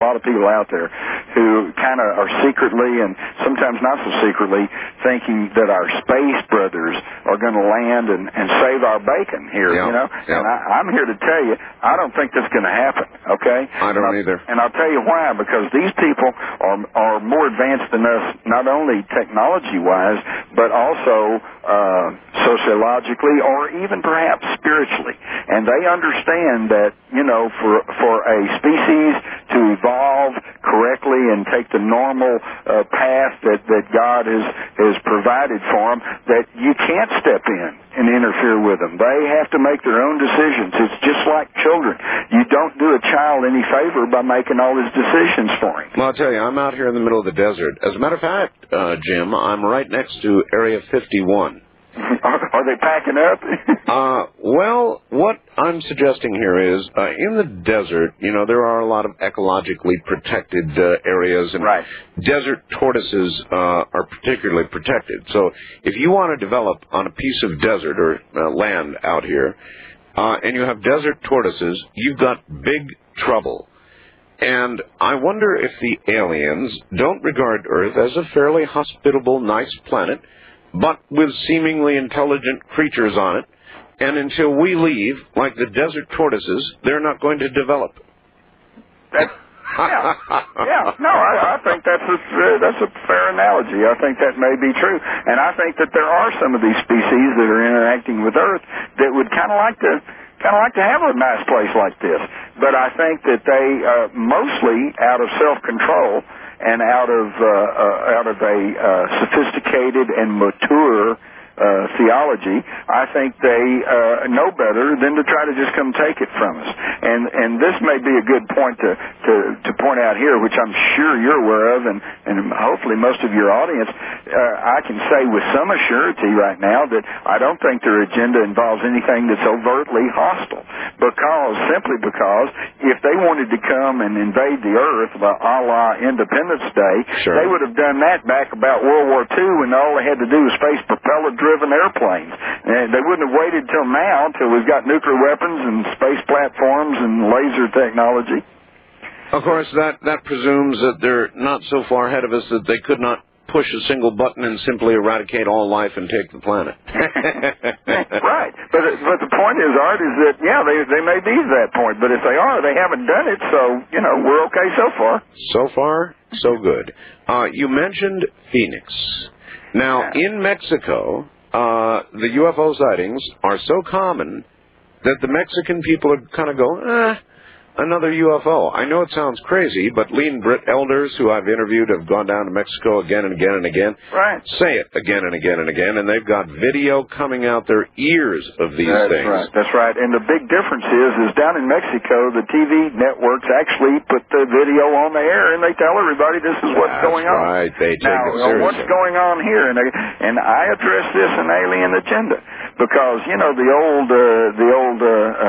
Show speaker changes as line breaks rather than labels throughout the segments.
lot of people out there who kind of are secretly and sometimes not so secretly thinking that our space brothers are going to land and save our bacon here, you know. And I'm here to tell you, I don't think that's going to happen, okay?
I don't either.
And I'll tell you why, because these people are more advanced than us, not only technology-wise, but also sociologically or even perhaps spiritually. And they understand that, you know, for a species to evolve correctly and take the normal path that God has provided for them, that you can't step in and interfere with them. They have to make their own decisions. It's just like children. You don't do a child any favor by making all his decisions for him.
Well, I'll tell you, I'm out here in the middle of the desert. As a matter of fact, Jim, I'm right next to Area 51.
Are they packing up?
Well, what I'm suggesting here is, in the desert, you know, there are a lot of ecologically protected areas, and desert tortoises are particularly protected. So if you want to develop on a piece of desert or land out here, and you have desert tortoises, you've got big trouble. And I wonder if the aliens don't regard Earth as a fairly hospitable, nice planet, but with seemingly intelligent creatures on it, and until we leave, like the desert tortoises, they're not going to develop.
No, I think that's a fair analogy. I think that may be true, and I think that there are some of these species that are interacting with Earth that would kind of like to have a nice place like this. But I think that they mostly out of self-control and out of a sophisticated and mature theology, I think they know better than to try to just come take it from us. And this may be a good point to point out here, which I'm sure you're aware of, and hopefully most of your audience. I can say with some assurity right now that I don't think their agenda involves anything that's overtly hostile, simply because if they wanted to come and invade the earth a la Independence Day, they would have done that back about World War II when all they had to do was face propeller-driven airplanes. And they wouldn't have waited till now, till we've got nuclear weapons and space platforms and laser technology.
Of course, that presumes that they're not so far ahead of us that they could not push a single button and simply eradicate all life and take the planet.
Right. But the point is, Art, is that, they may be to that point. But if they are, they haven't done it, so, we're okay so far.
So far, so good. You mentioned Phoenix. Now, in Mexico, the UFO sightings are so common that the Mexican people are kind of go, another UFO. I know it sounds crazy, but Lean Britt elders who I've interviewed have gone down to Mexico again and again and again.
Right.
Say it again and again and again, and they've got video coming out their ears of these things.
That's right. And the big difference is down in Mexico, the TV networks actually put the video on the air, and they tell everybody this is what's going on.
Right. They take it seriously.
What's going on here? And I address this in Alien Agenda because, the old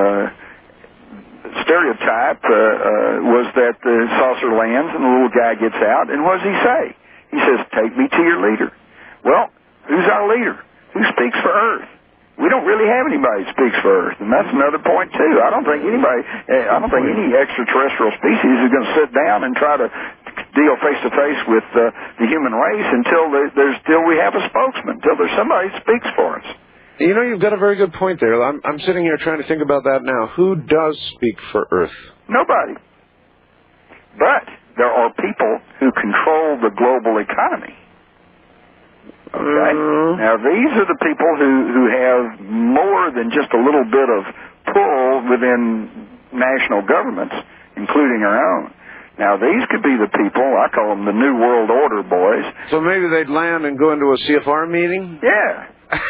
stereotype was that the saucer lands and the little guy gets out, and what does he say? He says, "Take me to your leader." Well, who's our leader? Who speaks for Earth? We don't really have anybody who speaks for Earth, and that's another point too. I don't think any extraterrestrial species is going to sit down and try to deal face to face with the human race until we have a spokesman, until there's somebody who speaks for us.
You know, you've got a very good point there. I'm sitting here trying to think about that now. Who does speak for Earth?
Nobody. But there are people who control the global economy. Okay? Now, these are the people who have more than just a little bit of pull within national governments, including our own. Now, these could be the people, I call them the New World Order boys.
So maybe they'd land and go into a CFR meeting?
Yeah.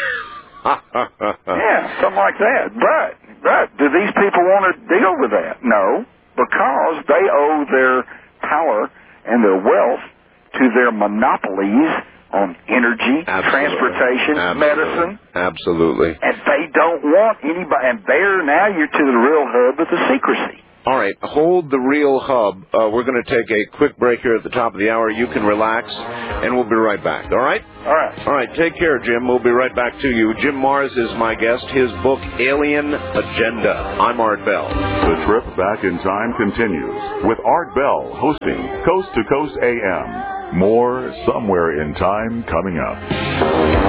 Something like that. But do these people want to deal with that? No, because they owe their power and their wealth to their monopolies on energy, transportation, medicine.
Absolutely.
And they don't want anybody. And now you're to the real hub of the secrecy.
All right, hold the Real Hub. We're going to take a quick break here at the top of the hour. You can relax, and we'll be right back. All right?
All right.
All right, take care, Jim. We'll be right back to you. Jim Marrs is my guest. His book, Alien Agenda. I'm Art Bell.
The trip back in time continues with Art Bell hosting Coast to Coast AM. More Somewhere in Time coming up.